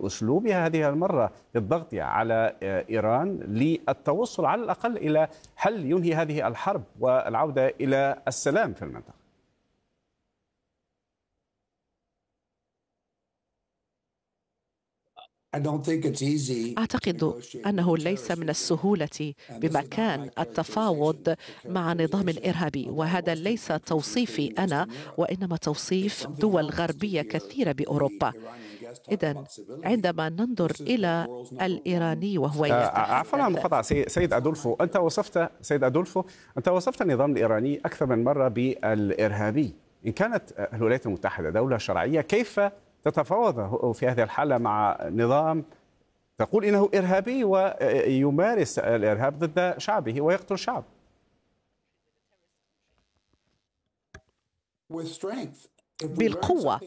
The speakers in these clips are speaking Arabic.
بأسلوبها هذه المرة للضغط على إيران للتوصل على الأقل إلى حل ينهي هذه الحرب والعودة إلى السلام في المنطقة؟ أعتقد أنه ليس من السهولة بمكان التفاوض مع نظام إرهابي، وهذا ليس توصيفي أنا وإنما توصيف دول غربية كثيرة بأوروبا. إذن عندما ننظر إلى الإيراني وهو عفوا عن يتحدث المقاطعة سيد أدولفو، أنت وصفت النظام الإيراني أكثر من مرة بالإرهابي. إن كانت الولايات المتحدة دولة شرعية، كيف تتفاوض في هذه الحالة مع نظام تقول إنه إرهابي ويمارس الإرهاب ضد شعبه ويقتل شعب؟ بالقوة.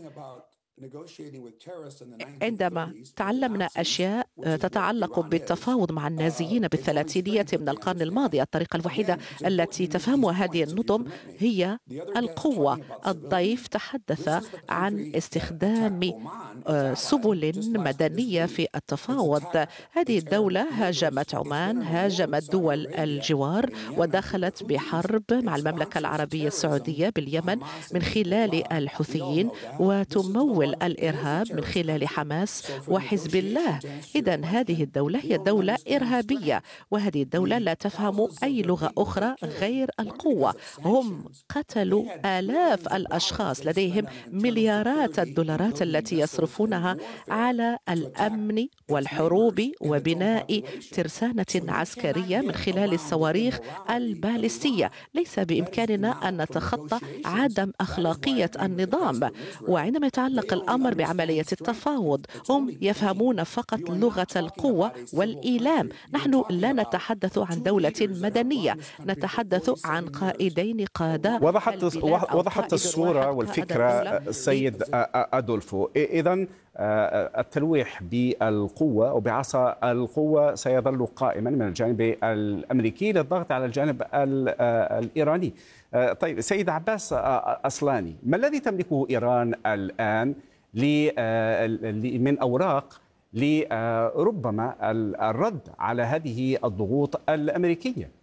عندما تعلمنا أشياء تتعلق بالتفاوض مع النازيين بالثلاثينيات من القرن الماضي، الطريقة الوحيدة التي تفهمها هذه النظم هي القوة. الضيف تحدث عن استخدام سبل مدنية في التفاوض. هذه الدولة هاجمت عمان، هاجمت دول الجوار، ودخلت بحرب مع المملكة العربية السعودية باليمن من خلال الحوثيين، وتمول الإرهاب من خلال حماس وحزب الله. إذن هذه الدولة هي دولة إرهابية، وهذه الدولة لا تفهم أي لغة أخرى غير القوة. هم قتلوا آلاف الأشخاص، لديهم مليارات الدولارات التي يصرفونها على الأمن والحروب وبناء ترسانة عسكرية من خلال الصواريخ البالستية. ليس بإمكاننا أن نتخطى عدم أخلاقية النظام. وعندما يتعلق الأمر بعملية التفاوض، هم يفهمون فقط لغة القوة والإيلام. نحن لا نتحدث عن دولة مدنية، نتحدث عن قائدين قادة وضحت الصورة والفكرة سيد أدولفو. إذن التلويح بالقوة وبعصا القوة سيظل قائما من الجانب الأمريكي للضغط على الجانب الإيراني. طيب سيد عباس أصلاني، ما الذي تملكه إيران الآن من أوراق لربما الرد على هذه الضغوط الأمريكية؟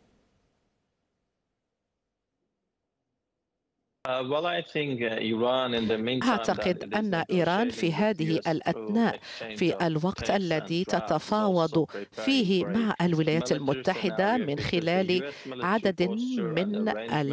أعتقد أن إيران في هذه الأثناء، في الوقت الذي تتفاوض فيه مع الولايات المتحدة من خلال عدد من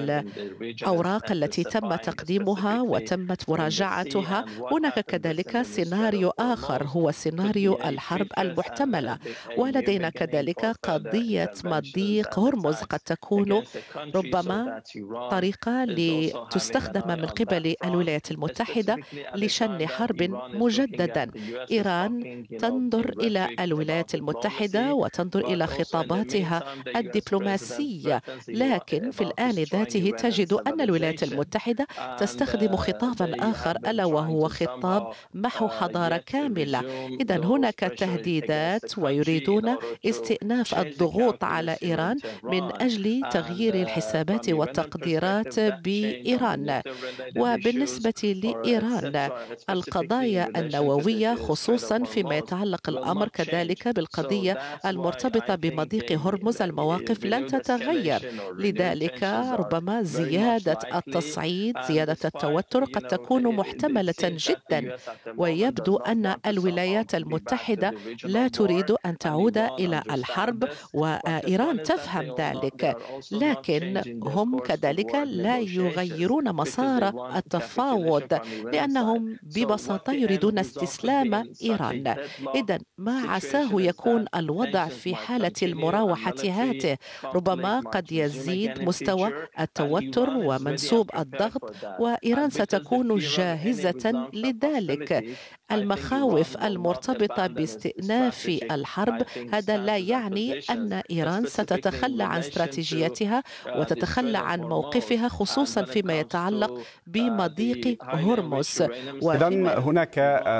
الأوراق التي تم تقديمها وتمت مراجعتها، هناك كذلك سيناريو آخر هو سيناريو الحرب المحتملة. ولدينا كذلك قضية مضيق هرمز، قد تكون ربما طريقة تستخدم من قبل الولايات المتحدة لشن حرب مجددا. إيران تنظر إلى الولايات المتحدة وتنظر إلى خطاباتها الدبلوماسية، لكن في الآن ذاته تجد أن الولايات المتحدة تستخدم خطابا آخر، ألا وهو خطاب محو حضارة كاملة. إذن هناك تهديدات ويريدون استئناف الضغوط على إيران من أجل تغيير الحسابات والتقديرات بإيران. وبالنسبة لإيران، القضايا النووية خصوصا فيما يتعلق الأمر كذلك بالقضية المرتبطة بمضيق هرمز، المواقف لن تتغير. لذلك ربما زيادة التصعيد، زيادة التوتر قد تكون محتملة جدا، ويبدو أن الولايات المتحدة لا تريد أن تعود إلى الحرب، وإيران تفهم ذلك، لكن هم كذلك لا يغيرون مسار التفاوض لأنهم ببساطة يريدون استسلام إيران. إذن ما عساه يكون الوضع في حالة المراوحة هاته، ربما قد يزيد مستوى التوتر ومنسوب الضغط، وإيران ستكون جاهزة لذلك. المخاوف المرتبطة باستئناف الحرب، هذا لا يعني أن إيران ستتخلى عن استراتيجيتها وتتخلى عن موقفها، خصوصا فيما يتعلق بمضيق هرمز. إذن هناك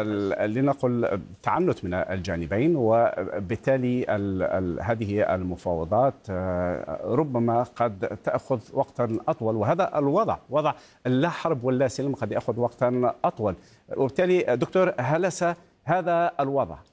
لنقل تعنت من الجانبين، وبالتالي هذه المفاوضات ربما قد تأخذ وقتا أطول، وهذا الوضع وضع اللا حرب ولا سلم قد يأخذ وقتا أطول. وبالتالي دكتور هلسة، هذا الوضع